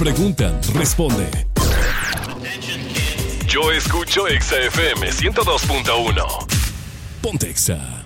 Preguntan, responde. Yo escucho Exa FM 102.1. Ponte Exa.